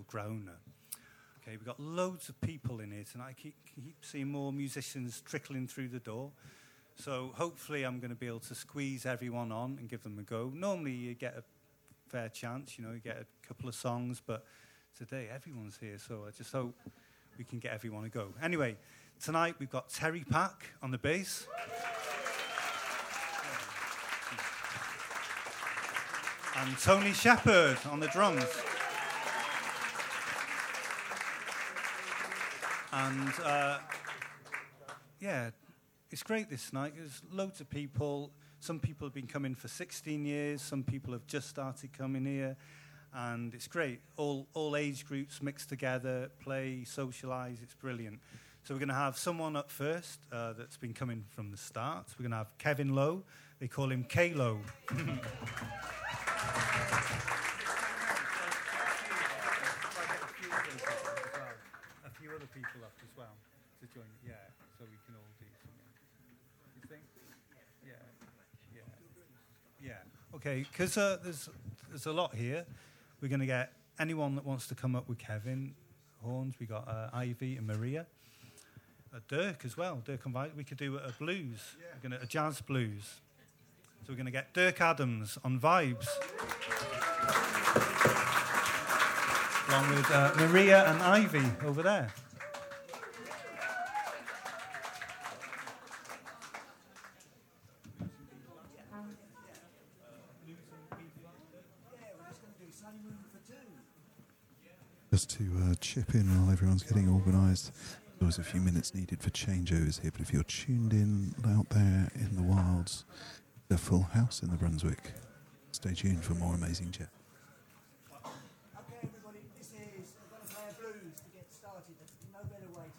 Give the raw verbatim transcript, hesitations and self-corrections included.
little groaner. Okay, we've got loads of people in here tonight. I keep, keep seeing more musicians trickling through the door. So hopefully I'm going to be able to squeeze everyone on and give them a go. Normally you get a fair chance, you know, you get a couple of songs, but today everyone's here, so I just hope we can get everyone a go. Anyway, tonight we've got Terry Pack on the bass. And Tony Shepherd on the drums. And, uh, yeah, it's great this night. There's loads of people. Some people have been coming for sixteen years. Some people have just started coming here. And it's great. All all age groups mixed together, play, socialise. It's brilliant. So we're going to have someone up first uh, that's been coming from the start. We're going to have Kevin Lowe. They call him K-Lowe. Other people up as well to join. Yeah, so we can all do something. You think? Yeah, yeah, yeah. Okay, because uh, there's there's a lot here. We're going to get anyone that wants to come up with Kevin horns. We got uh, Ivy and Maria, uh, Dirk as well. Dirk and Vi. We could do a blues. Yeah. We're going to a jazz blues. So we're going to get Dirk Adams on vibes. Along with uh, Maria and Ivy over there. Just to uh, chip in while everyone's getting organised, there was a few minutes needed for changeovers here, but if you're tuned in out there in the wilds, the full house in the Brunswick, stay tuned for more amazing chat. Okay, everybody, this is, I'm going to play a blues to get started. There's no better way